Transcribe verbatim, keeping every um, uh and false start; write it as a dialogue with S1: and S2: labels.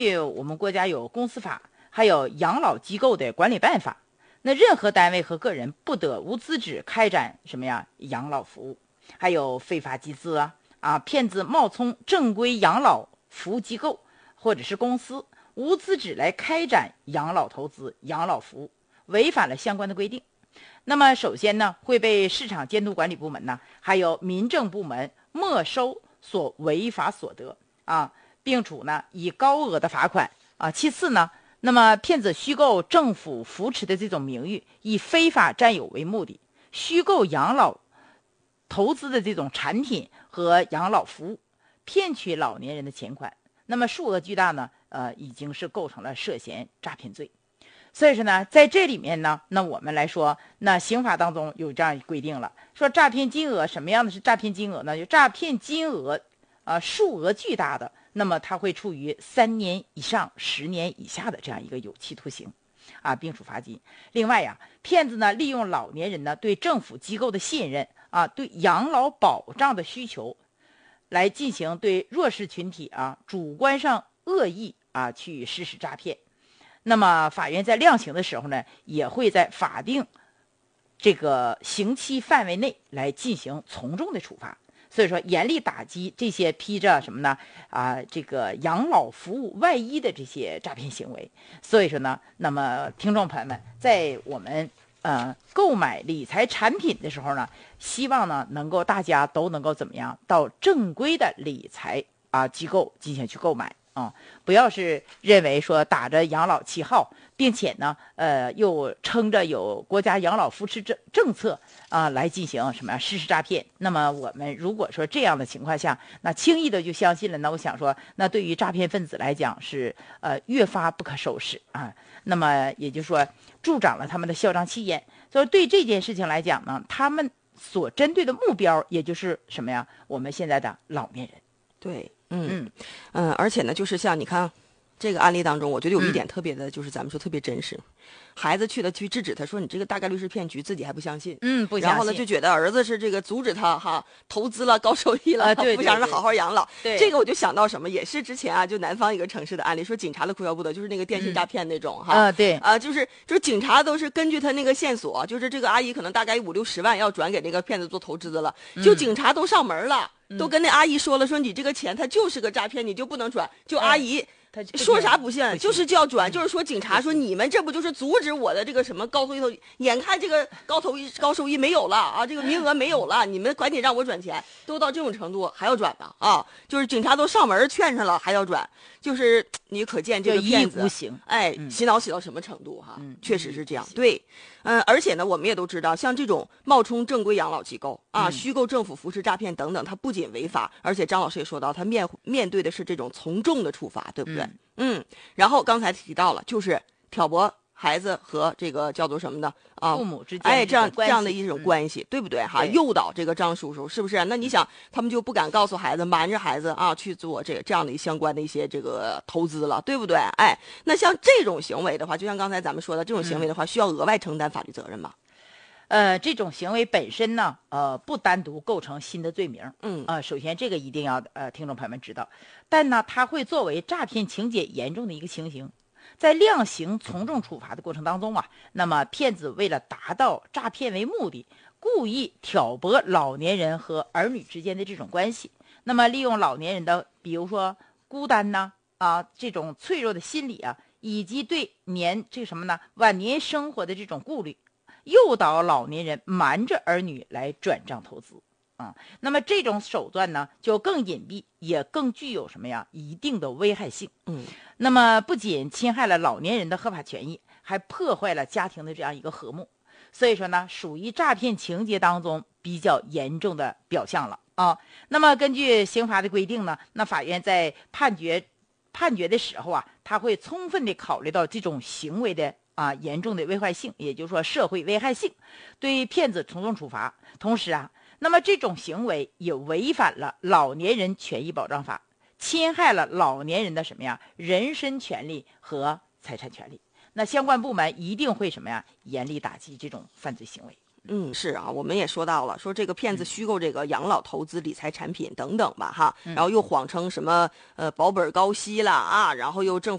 S1: 我们国家有公司法，还有养老机构的管理办法。那任何单位和个人不得无资质开展什么呀养老服务，还有非法集资啊啊骗子冒充正规养老服务机构或者是公司，无资质来开展养老投资、养老服务，违反了相关的规定。那么首先呢，会被市场监督管理部门呢，还有民政部门没收所违法所得啊，并处呢以高额的罚款啊。其次呢，那么骗子虚构政府扶持的这种名誉，以非法占有为目的，虚构养老投资的这种产品和养老服务，骗取老年人的钱款，那么数额巨大呢，呃，已经是构成了涉嫌诈骗罪。所以说呢，在这里面呢，那我们来说，那刑法当中有这样规定了，说诈骗金额什么样的是诈骗金额呢？就诈骗金额啊、呃、数额巨大的，那么它会处于三年以上十年以下的这样一个有期徒刑啊，并处罚金。另外呀，骗子呢利用老年人呢对政府机构的信任啊，对养老保障的需求，来进行对弱势群体啊主观上恶意啊去实施诈骗。那么法院在量刑的时候呢，也会在法定这个刑期范围内来进行从重的处罚。所以说，严厉打击这些披着什么呢啊这个养老服务外衣的这些诈骗行为。所以说呢，那么听众朋友们，在我们呃购买理财产品的时候呢，希望呢能够大家都能够怎么样，到正规的理财啊机构进行去购买。啊、嗯，不要是认为说打着养老旗号，并且呢，呃，又撑着有国家养老扶持政政策啊、呃，来进行什么实施诈骗。那么我们如果说这样的情况下，那轻易的就相信了，那我想说，那对于诈骗分子来讲是呃越发不可收拾啊。那么也就是说，助长了他们的嚣张气焰。所以对这件事情来讲呢，他们所针对的目标也就是什么呀？我们现在的老年人。
S2: 对。嗯嗯，而且呢，就是像你看这个案例当中，我觉得有一点特别的，就是咱们说特别真实。嗯、孩子去了去制止他，说你这个大概率是骗局，自己还不相信。
S1: 嗯，不相信。
S2: 然后呢，就觉得儿子是这个阻止他哈投资了高收益了，
S1: 啊、对对对，
S2: 不想让他好好养老。
S1: 对，
S2: 这个我就想到什么，也是之前啊，就南方一个城市的案例，说警察的哭笑不得，就是那个电信诈骗那种、嗯、哈。
S1: 啊，对。
S2: 啊，就是就是警察都是根据他那个线索，就是这个阿姨可能大概五六十万要转给那个骗子做投资的了，就警察都上门了。嗯，都跟那阿姨说了，说你这个钱它就是个诈骗，你就不能转。就阿姨、嗯、说啥不信，就是就要转。就是说警察说你们这不就是阻止我的这个什么高收益？眼看这个高投高收益没有了啊，这个名额没有了，你们赶紧让我转钱。都到这种程度还要转呢啊！就是警察都上门劝上了还要转，就是你可见这个骗子哎、嗯、洗脑洗到什么程度哈？嗯，确实是这样。对，嗯、呃，而且呢，我们也都知道，像这种冒充正规养老机构啊、嗯、虚构政府扶持诈骗等等，它不仅违法，而且张老师也说到，他面面对的是这种从重的处罚，对不对？嗯。嗯，然后刚才提到了，就是挑拨孩子和这个叫做什么呢？啊，
S1: 父母之间
S2: 哎，这样这样的一种关系，嗯、对不对？哈，诱导这个张叔叔，是不是？那你想，他们就不敢告诉孩子，瞒着孩子啊去做这个这样的相关的一些这个投资了，对不对？哎，那像这种行为的话，就像刚才咱们说的，这种行为的话，嗯、需要额外承担法律责任吗？
S1: 呃，这种行为本身呢，呃，不单独构成新的罪名，
S2: 嗯，
S1: 呃，首先这个一定要呃，听众朋友们知道，但呢，它会作为诈骗情节严重的一个情形，在量刑从重处罚的过程当中啊，那么骗子为了达到诈骗为目的，故意挑拨老年人和儿女之间的这种关系，那么利用老年人的比如说孤单呐啊这种脆弱的心理啊，以及对年这个什么呢晚年生活的这种顾虑。诱导老年人瞒着儿女来转账投资啊，那么这种手段呢就更隐蔽，也更具有什么呀一定的危害性。
S2: 嗯，
S1: 那么不仅侵害了老年人的合法权益，还破坏了家庭的这样一个和睦。所以说呢，属于诈骗情节当中比较严重的表象了啊。那么根据刑法的规定呢，那法院在判决判决的时候啊，他会充分的考虑到这种行为的。啊，严重的危害性，也就是说社会危害性，对骗子从重处罚。同时啊，那么这种行为也违反了老年人权益保障法，侵害了老年人的什么呀人身权利和财产权利。那相关部门一定会什么呀严厉打击这种犯罪行为。
S2: 嗯，是啊，我们也说到了，说这个骗子虚构这个养老投资理财产品等等吧，哈，然后又谎称什么呃保本高息啦啊，然后又政府